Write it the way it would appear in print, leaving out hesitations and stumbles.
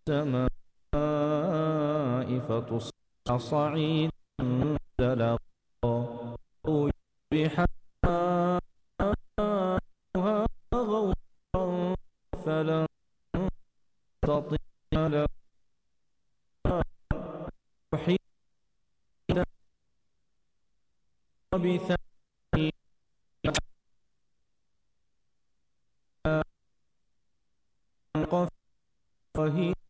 السماء فتصبح صعيدا زلقا أو يصبح ماؤها غورا فلن تستطيع له حين بثاني وهي